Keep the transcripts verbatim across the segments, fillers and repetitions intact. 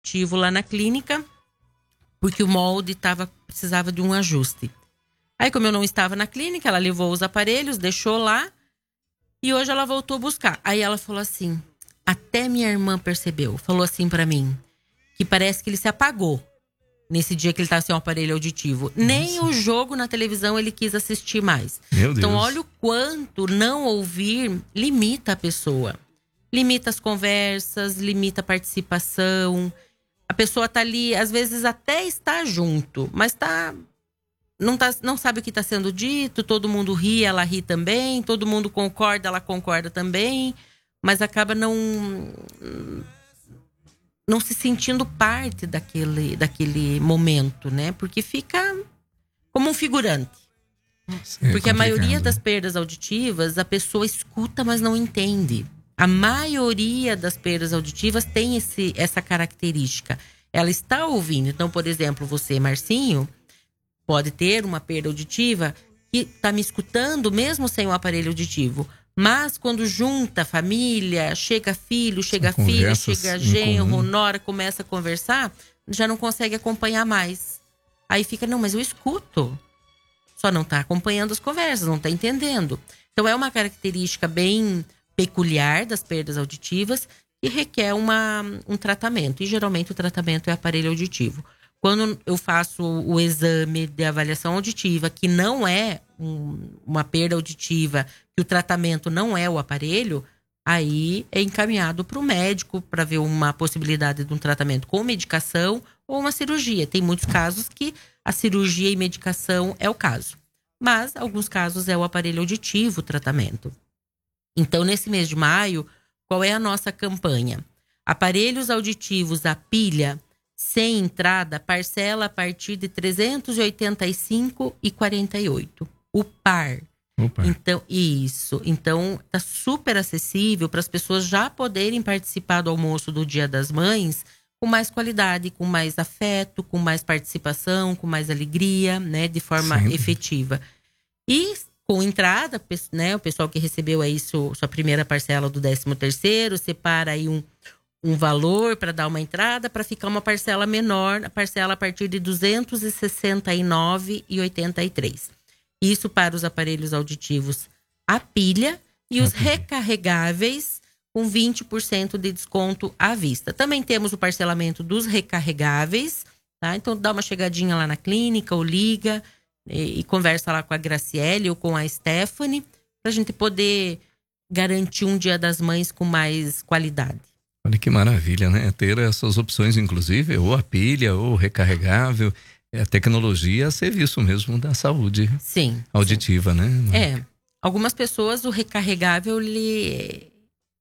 aditivo lá na clínica, porque o molde tava, precisava de um ajuste. Aí, como eu não estava na clínica, ela levou os aparelhos, deixou lá, e hoje ela voltou buscar. Aí ela falou assim, até minha irmã percebeu, falou assim pra mim, que parece que ele se apagou nesse dia que ele estava sem um aparelho auditivo. Nossa. Nem o jogo na televisão ele quis assistir mais. Meu Deus. Então, olha o quanto não ouvir limita a pessoa. Limita as conversas, limita a participação. A pessoa tá ali, às vezes até está junto, mas tá, não, tá, não sabe o que está sendo dito, todo mundo ri, ela ri também, todo mundo concorda, ela concorda também, mas acaba não... não se sentindo parte daquele, daquele momento, né? Porque fica como um figurante. Nossa, é Porque a maioria complicado. das perdas auditivas, a pessoa escuta, mas não entende. A maioria das perdas auditivas tem esse, essa característica. Ela está ouvindo. Então, por exemplo, você, Marcinho, pode ter uma perda auditiva que está me escutando mesmo sem o aparelho auditivo. Mas quando junta família, chega filho, chega São filha, conversas chega em genro, comum. nora, começa a conversar, já não consegue acompanhar mais. Aí fica, não, mas eu escuto. Só não está acompanhando as conversas, não está entendendo. Então é uma característica bem peculiar das perdas auditivas que requer uma, um tratamento. E geralmente o tratamento é aparelho auditivo. Quando eu faço o exame de avaliação auditiva, que não é um, uma perda auditiva, que o tratamento não é o aparelho, aí é encaminhado para o médico para ver uma possibilidade de um tratamento com medicação ou uma cirurgia. Tem muitos casos que a cirurgia e medicação é o caso. Mas, alguns casos, é o aparelho auditivo o tratamento. Então, nesse mês de maio, qual é a nossa campanha? Aparelhos auditivos a pilha sem entrada, parcela a partir de trezentos e oitenta e cinco reais e quarenta e oito centavos. O par. Opa. Então, isso. Então, tá super acessível para as pessoas já poderem participar do almoço do Dia das Mães com mais qualidade, com mais afeto, com mais participação, com mais alegria, né? De forma Sim. efetiva. E com entrada, né? O pessoal que recebeu aí sua, sua primeira parcela do décimo terceiro, separa aí um... um valor para dar uma entrada, para ficar uma parcela menor, a parcela a partir de duzentos e sessenta e nove reais e oitenta e três centavos. Isso para os aparelhos auditivos a pilha e os recarregáveis com vinte por cento de desconto à vista. Também temos o parcelamento dos recarregáveis, tá? Então dá uma chegadinha lá na clínica ou liga e, e conversa lá com a Graciele ou com a Stephanie para a gente poder garantir um Dia das Mães com mais qualidade. Olha que maravilha, né? Ter essas opções, inclusive, ou a pilha, ou recarregável. É a tecnologia a serviço mesmo da saúde Sim. auditiva, sim. né? É. Algumas pessoas, o recarregável, ele...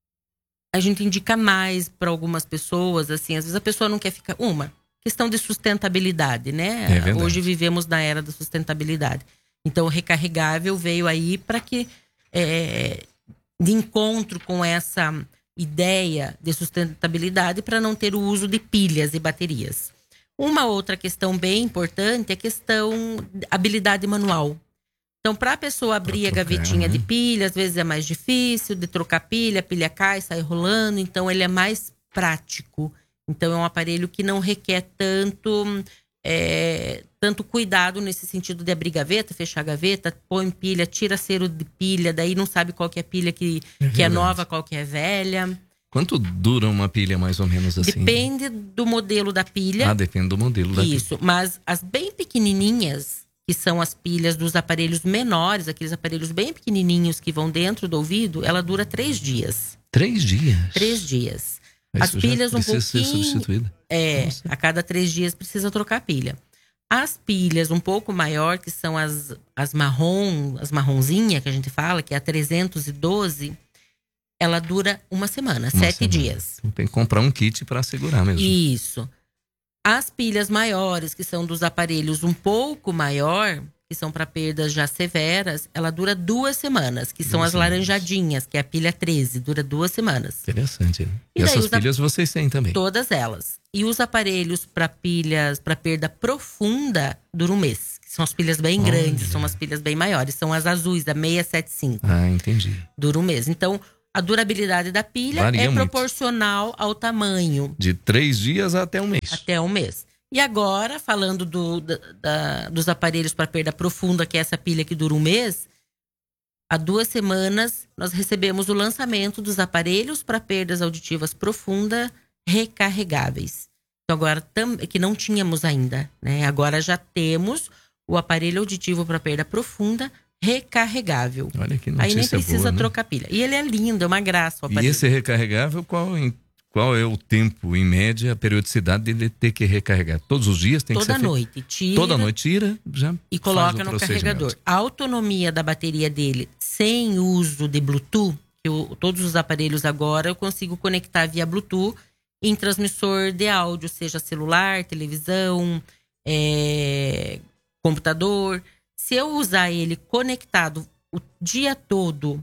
a gente indica mais para algumas pessoas, assim. Às vezes a pessoa não quer ficar... Uma, questão de sustentabilidade, né? É verdade. Hoje vivemos na era da sustentabilidade. Então, o recarregável veio aí para que... É, de encontro com essa... ideia de sustentabilidade para não ter o uso de pilhas e baterias. Uma outra questão bem importante é a questão de habilidade manual. Então, para a pessoa abrir a gavetinha de pilha, às vezes é mais difícil de trocar pilha, a pilha cai, sai rolando, então ele é mais prático. Então, é um aparelho que não requer tanto, é, tanto cuidado nesse sentido de abrir gaveta, fechar gaveta, põe pilha, tira cero de pilha, daí não sabe qual que é a pilha que é, que é nova, qual que é velha. Quanto dura uma pilha mais ou menos assim? Depende do modelo da pilha. Ah, depende do modelo da pilha. Isso, mas as bem pequenininhas, que são as pilhas dos aparelhos menores, aqueles aparelhos bem pequenininhos que vão dentro do ouvido, ela dura três dias. Três dias? Três dias. Isso As pilhas um pouquinho... ser substituída. É, Nossa. a cada três dias precisa trocar a pilha. As pilhas um pouco maior, que são as, as marrom, as marronzinhas que a gente fala, que é a trezentos e doze, ela dura uma semana, Uma sete semana. dias. Então tem que comprar um kit para segurar mesmo. Isso. As pilhas maiores, que são dos aparelhos um pouco maior, que são para perdas já severas, ela dura duas semanas, que são Duas as semanas. laranjadinhas, que é a pilha treze, dura duas semanas. Interessante. E E, daí essas os ap- pilhas vocês têm também? Todas elas. E os aparelhos para pilhas, para perda profunda, duram um mês. Que são as pilhas bem Olha. grandes, são as pilhas bem maiores. São as azuis, da seiscentos e setenta e cinco. Ah, entendi. Dura um mês. Então, A durabilidade da pilha Varia é muito. proporcional ao tamanho. De três dias até um mês. Até um mês. E agora, falando do, da, da, dos aparelhos para perda profunda, que é essa pilha que dura um mês, há duas semanas nós recebemos o lançamento dos aparelhos para perdas auditivas profundas recarregáveis. Então agora, tam, que não tínhamos ainda, né? Agora já temos o aparelho auditivo para perda profunda recarregável. Olha que notícia. Aí nem precisa boa, né? trocar pilha. E ele é lindo, é uma graça o aparelho. E esse recarregável, qual, em, qual é o tempo, em média, a periodicidade dele ter que recarregar? Todos os dias tem Toda que ser noite. feito? Tira, Toda noite tira, já e faz coloca o no procedimento. carregador. A autonomia da bateria dele, sem uso de Bluetooth, que eu, todos os aparelhos agora eu consigo conectar via Bluetooth em transmissor de áudio, seja celular, televisão, é, computador. Se eu usar ele conectado o dia todo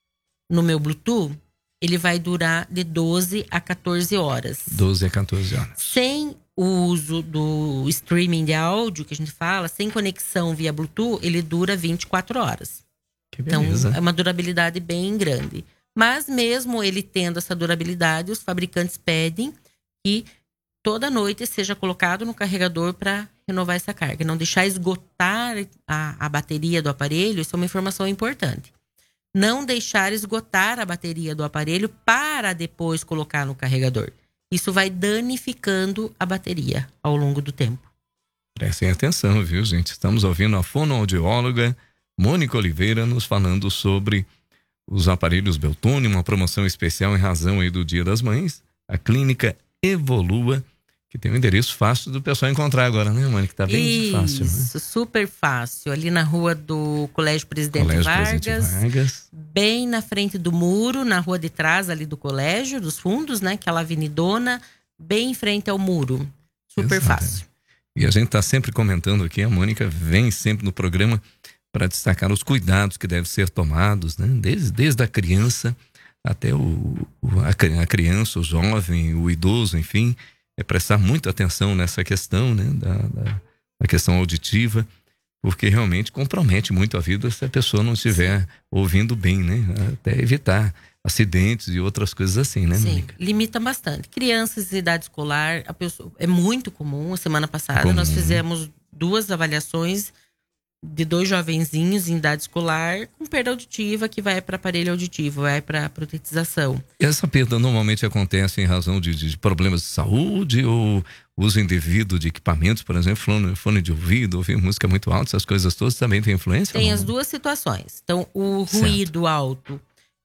no meu Bluetooth, ele vai durar de doze a quatorze horas. doze a quatorze horas. Sem o uso do streaming de áudio, que a gente fala, sem conexão via Bluetooth, ele dura vinte e quatro horas. Que beleza. Então, é uma durabilidade bem grande. Mas mesmo ele tendo essa durabilidade, os fabricantes pedem que toda noite seja colocado no carregador para renovar essa carga. Não deixar esgotar a, a bateria do aparelho, isso é uma informação importante. Não deixar esgotar a bateria do aparelho para depois colocar no carregador. Isso vai danificando a bateria ao longo do tempo. Prestem atenção, viu, gente? Estamos ouvindo a fonoaudióloga Mônica Oliveira nos falando sobre os aparelhos Beltone, uma promoção especial em razão aí do Dia das Mães. A clínica Evolua, que tem um endereço fácil do pessoal encontrar agora, né, Mônica? Tá bem Isso, fácil, né? Isso, super fácil. Ali na rua do Colégio Presidente, Colégio Vargas, Presidente Vargas. Bem na frente do muro, na rua de trás ali do colégio, dos fundos, né? Aquela avenidona, bem em frente ao muro. Super Exato. fácil. E a gente está sempre comentando aqui, a Mônica vem sempre no programa para destacar os cuidados que devem ser tomados, né? Desde, desde a criança até o, o, a criança, o jovem, o idoso, enfim, é prestar muita atenção nessa questão, né? Da, da, da questão auditiva, porque realmente compromete muito a vida se a pessoa não estiver ouvindo bem, né? Até evitar acidentes e outras coisas assim, né, Sim, Mônica? limita bastante. Crianças de idade escolar, a pessoa, é muito comum. A semana passada Comum. nós fizemos duas avaliações de dois jovenzinhos em idade escolar com perda auditiva, que vai para aparelho auditivo, vai para protetização. E essa perda normalmente acontece em razão de, de problemas de saúde ou uso indevido de equipamentos, por exemplo, fone, fone de ouvido, ouvir música muito alta, essas coisas todas também tem influência? Tem não? as duas situações. Então, o ruído alto,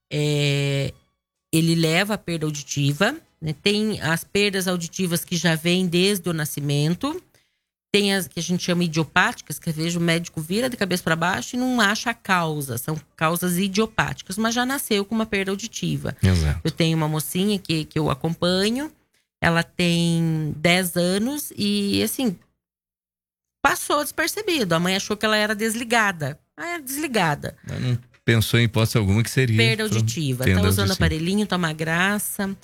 é, ele leva à perda auditiva, né? Tem as perdas auditivas que já vêm desde o nascimento. Tem as que a gente chama idiopáticas, que eu vejo o médico vira de cabeça para baixo e não acha a causa. São causas idiopáticas, mas já nasceu com uma perda auditiva. Exato. Eu tenho uma mocinha que, que eu acompanho, ela tem dez anos e, assim, passou despercebido. A mãe achou que ela era desligada. Ah, era desligada. Ela não pensou em hipótese alguma que seria Perda auditiva. perda Tá usando auditiva. aparelhinho, tá uma graça.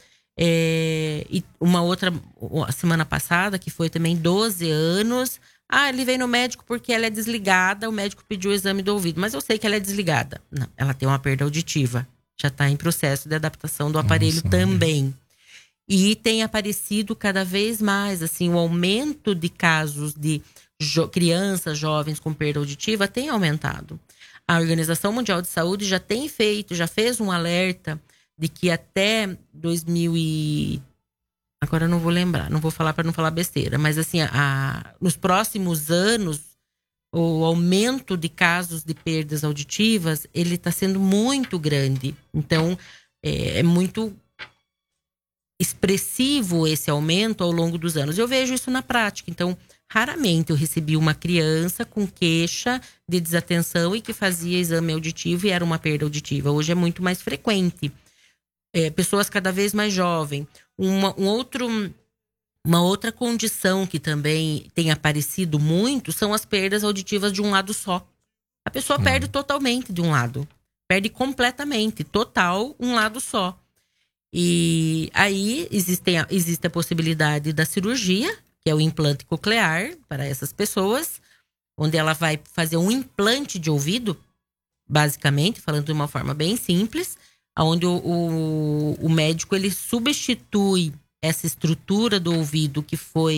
É, e uma outra, a semana passada, que foi também doze anos. Ah, ele veio no médico porque ela é desligada. O médico pediu o exame do ouvido, mas eu sei que ela é desligada. Não, ela tem uma perda auditiva. Já está em processo de adaptação do aparelho. Nossa, também. E tem aparecido cada vez mais, assim, o aumento de casos de jo- crianças, jovens com perda auditiva tem aumentado. A Organização Mundial de Saúde já tem feito, já fez um alerta de que até dois mil e... Agora eu não vou lembrar, não vou falar para não falar besteira, mas assim, a, nos próximos anos, o aumento de casos de perdas auditivas, ele está sendo muito grande. Então, é, é muito expressivo esse aumento ao longo dos anos. Eu vejo isso na prática. Então, raramente eu recebi uma criança com queixa de desatenção e que fazia exame auditivo e era uma perda auditiva. Hoje é muito mais frequente. É, pessoas cada vez mais jovens. Uma, um outro, uma outra condição que também tem aparecido muito são as perdas auditivas de um lado só. A pessoa Hum. perde totalmente de um lado. Perde completamente, total, um lado só. E aí existe a, existe a possibilidade da cirurgia, que é o implante coclear para essas pessoas, onde ela vai fazer um implante de ouvido, basicamente, falando de uma forma bem simples. onde o, o, o médico ele substitui essa estrutura do ouvido que foi